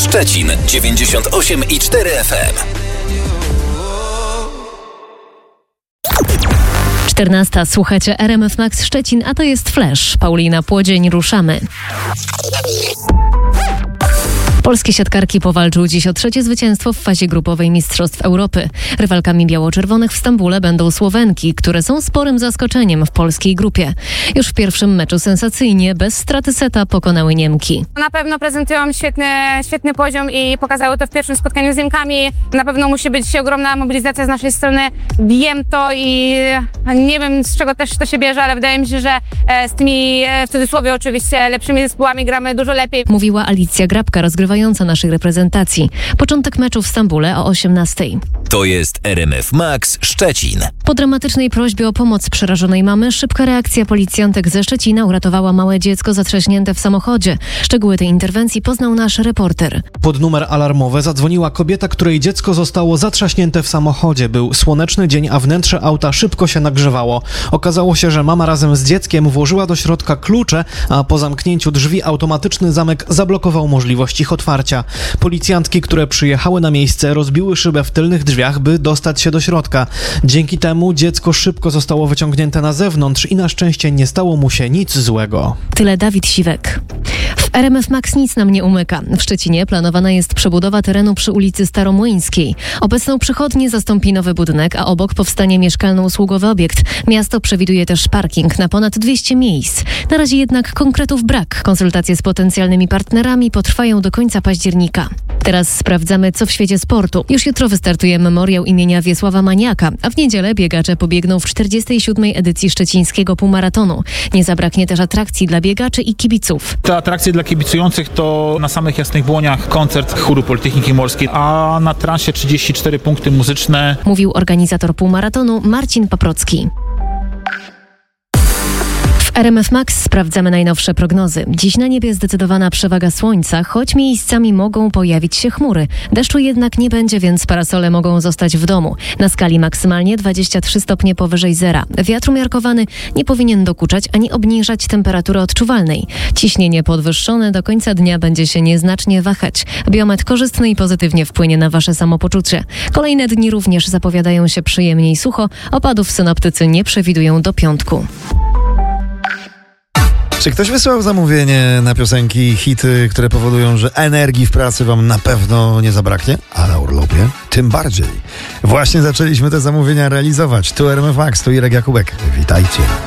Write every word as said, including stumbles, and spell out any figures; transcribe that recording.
Szczecin dziewięćdziesiąt osiem i cztery F M. czternasta. Słuchacie R M F Max Szczecin, a to jest Flash. Paulina Płodzień, ruszamy. Polskie siatkarki powalczą dziś o trzecie zwycięstwo w fazie grupowej Mistrzostw Europy. Rywalkami biało-czerwonych w Stambule będą Słowenki, które są sporym zaskoczeniem w polskiej grupie. Już w pierwszym meczu sensacyjnie, bez straty seta pokonały Niemki. Na pewno prezentują świetny, świetny poziom i pokazały to w pierwszym spotkaniu z Niemkami. Na pewno musi być ogromna mobilizacja z naszej strony. Wiem to i nie wiem, z czego też to się bierze, ale wydaje mi się, że z tymi, w cudzysłowie oczywiście, lepszymi zespołami gramy dużo lepiej. Mówiła Alicja Grabka, rozgrywająca naszej reprezentacji. Początek meczu w Stambule o osiemnastej. To jest R M F Max Szczecin. Po dramatycznej prośbie o pomoc przerażonej mamy, szybka reakcja policjantek ze Szczecina uratowała małe dziecko zatrzaśnięte w samochodzie. Szczegóły tej interwencji poznał nasz reporter. Pod numer alarmowy zadzwoniła kobieta, której dziecko zostało zatrzaśnięte w samochodzie. Był słoneczny dzień, a wnętrze auta szybko się nagrzewało. Okazało się, że mama razem z dzieckiem włożyła do środka klucze, a po zamknięciu drzwi automatyczny zamek zablokował możliwość ich otwarcia. Policjantki, które przyjechały na miejsce, rozbiły szybę w tylnych drzwiach, by dostać się do środka. Dzięki temu dziecko szybko zostało wyciągnięte na zewnątrz i na szczęście nie stało mu się nic złego. Tyle Dawid Siwek. W R M F Max nic nam nie umyka. W Szczecinie planowana jest przebudowa terenu przy ulicy Staromłyńskiej. Obecną przychodnię zastąpi nowy budynek, a obok powstanie mieszkalno-usługowy obiekt. Miasto przewiduje też parking na ponad dwieście miejsc. Na razie jednak konkretów brak. Konsultacje z potencjalnymi partnerami potrwają do końca października. Teraz sprawdzamy, co w świecie sportu. Już jutro wystartuje memoriał imienia Wiesława Maniaka, a w niedzielę biegacze pobiegną w czterdziestej siódmej edycji szczecińskiego półmaratonu. Nie zabraknie też atrakcji dla biegaczy i kibiców. Te atrakcje dla kibicujących to na samych Jasnych Błoniach koncert chóru Politechniki Morskiej, a na transie trzydzieści cztery punkty muzyczne. Mówił organizator półmaratonu Marcin Paprocki. W R M F Max sprawdzamy najnowsze prognozy. Dziś na niebie zdecydowana przewaga słońca, choć miejscami mogą pojawić się chmury. Deszczu jednak nie będzie, więc parasole mogą zostać w domu. Na skali maksymalnie dwadzieścia trzy stopnie powyżej zera. Wiatr umiarkowany nie powinien dokuczać ani obniżać temperatury odczuwalnej. Ciśnienie podwyższone do końca dnia będzie się nieznacznie wahać. Biometr korzystny i pozytywnie wpłynie na wasze samopoczucie. Kolejne dni również zapowiadają się przyjemniej sucho. Opadów synoptycy nie przewidują do piątku. Czy ktoś wysłał zamówienie na piosenki, hity, które powodują, że energii w pracy wam na pewno nie zabraknie? A na urlopie? Tym bardziej. Właśnie zaczęliśmy te zamówienia realizować. Tu R M F Max, tu Irek Jakubek. Witajcie.